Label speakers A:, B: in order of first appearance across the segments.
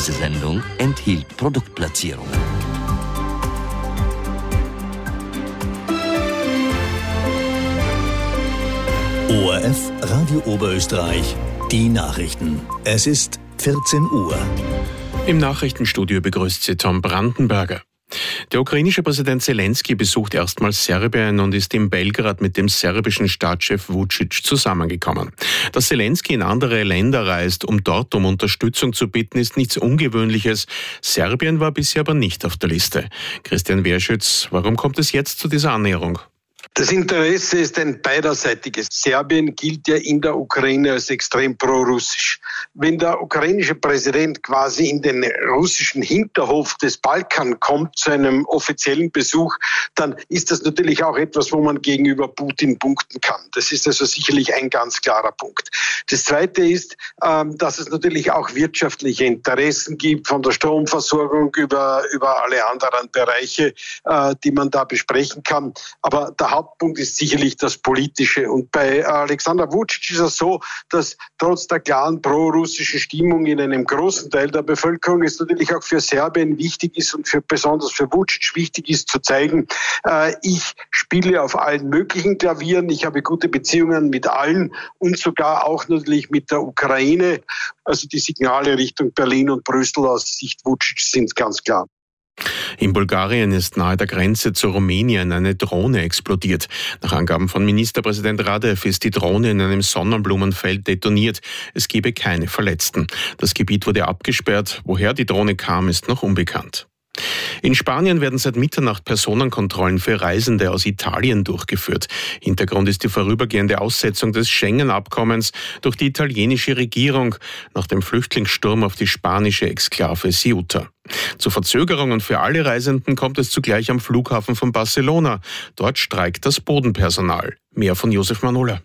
A: Diese Sendung enthielt Produktplatzierungen.
B: ORF Radio Oberösterreich, die Nachrichten. Es ist 14 Uhr.
C: Im Nachrichtenstudio begrüßt Sie Tom Brandenberger. Der ukrainische Präsident Zelensky besucht erstmals Serbien und ist in Belgrad mit dem serbischen Staatschef Vučić zusammengekommen. Dass Zelensky in andere Länder reist, um dort um Unterstützung zu bitten, ist nichts Ungewöhnliches. Serbien war bisher aber nicht auf der Liste. Christian Werschütz, warum kommt es jetzt zu dieser Annäherung?
D: Das Interesse ist ein beiderseitiges. Serbien gilt ja in der Ukraine als extrem pro-russisch. Wenn der ukrainische Präsident quasi in den russischen Hinterhof des Balkan kommt zu einem offiziellen Besuch, dann ist das natürlich auch etwas, wo man gegenüber Putin punkten kann. Das ist also sicherlich ein ganz klarer Punkt. Das Zweite ist, dass es natürlich auch wirtschaftliche Interessen gibt, von der Stromversorgung über alle anderen Bereiche, die man da besprechen kann. Aber der Hauptpunkt ist sicherlich das Politische. Und bei Alexander Vučić ist es so, dass trotz der klaren pro-russischen Stimmung in einem großen Teil der Bevölkerung es natürlich auch für Serbien wichtig ist und besonders für Vučić wichtig ist, zu zeigen, ich spiele auf allen möglichen Klavieren, ich habe gute Beziehungen mit allen und sogar auch natürlich mit der Ukraine. Also die Signale Richtung Berlin und Brüssel aus Sicht Vučić sind ganz klar.
C: In Bulgarien ist nahe der Grenze zu Rumänien eine Drohne explodiert. Nach Angaben von Ministerpräsident Radev ist die Drohne in einem Sonnenblumenfeld detoniert. Es gebe keine Verletzten. Das Gebiet wurde abgesperrt. Woher die Drohne kam, ist noch unbekannt. In Spanien werden seit Mitternacht Personenkontrollen für Reisende aus Italien durchgeführt. Hintergrund ist die vorübergehende Aussetzung des Schengen-Abkommens durch die italienische Regierung nach dem Flüchtlingssturm auf die spanische Exklave Ceuta. Zu Verzögerungen für alle Reisenden kommt es zugleich am Flughafen von Barcelona. Dort streikt das Bodenpersonal. Mehr von Josef Manola.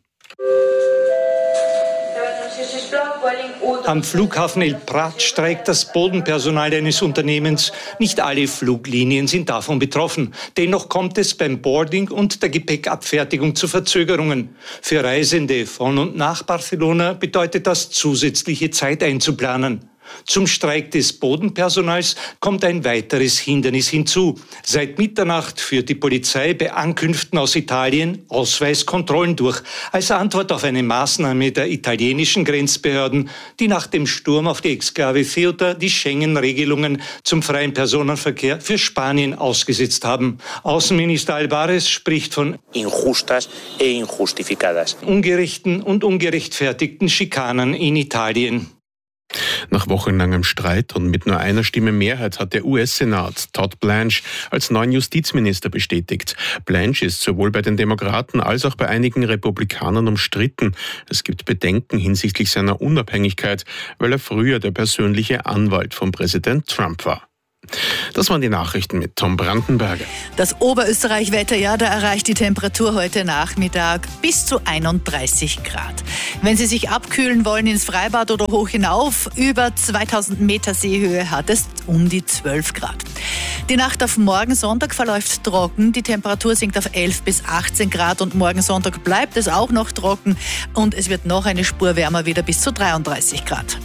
E: Am Flughafen El Prat streikt das Bodenpersonal eines Unternehmens. Nicht alle Fluglinien sind davon betroffen. Dennoch kommt es beim Boarding und der Gepäckabfertigung zu Verzögerungen. Für Reisende von und nach Barcelona bedeutet das, zusätzliche Zeit einzuplanen. Zum Streik des Bodenpersonals kommt ein weiteres Hindernis hinzu. Seit Mitternacht führt die Polizei bei Ankünften aus Italien Ausweiskontrollen durch, als Antwort auf eine Maßnahme der italienischen Grenzbehörden, die nach dem Sturm auf die Exklave Ceuta die Schengen-Regelungen zum freien Personenverkehr für Spanien ausgesetzt haben. Außenminister Álvarez spricht von
F: injustas e injustificadas,
E: ungerechten und ungerechtfertigten Schikanen in Italien.
C: Nach wochenlangem Streit und mit nur einer Stimme Mehrheit hat der US-Senat Todd Blanche als neuen Justizminister bestätigt. Blanche ist sowohl bei den Demokraten als auch bei einigen Republikanern umstritten. Es gibt Bedenken hinsichtlich seiner Unabhängigkeit, weil er früher der persönliche Anwalt von Präsident Trump war. Das waren die Nachrichten mit Tom Brandenberger.
G: Das Oberösterreich-Wetter, ja, da erreicht die Temperatur heute Nachmittag bis zu 31 Grad. Wenn Sie sich abkühlen wollen ins Freibad oder hoch hinauf, über 2000 Meter Seehöhe hat es um die 12 Grad. Die Nacht auf morgen Sonntag verläuft trocken. Die Temperatur sinkt auf 11 bis 18 Grad und morgen Sonntag bleibt es auch noch trocken und es wird noch eine Spur wärmer, wieder bis zu 33 Grad.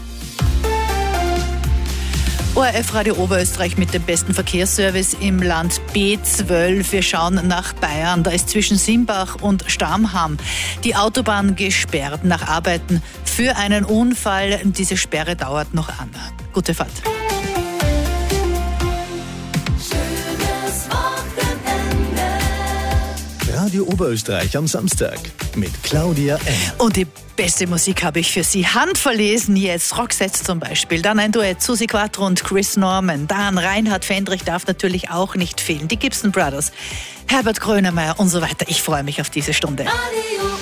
G: ORF Radio Oberösterreich mit dem besten Verkehrsservice im Land B12. Wir schauen nach Bayern. Da ist zwischen Simbach und Stamham die Autobahn gesperrt nach Arbeiten für einen Unfall. Diese Sperre dauert noch an. Gute Fahrt.
B: Radio Oberösterreich am Samstag mit Claudia N.
G: Und die beste Musik habe ich für Sie handverlesen jetzt. Roxette zum Beispiel, dann ein Duett Susi Quattro und Chris Norman, dann Reinhard Fendrich darf natürlich auch nicht fehlen, die Gibson Brothers, Herbert Grönemeyer und so weiter. Ich freue mich auf diese Stunde.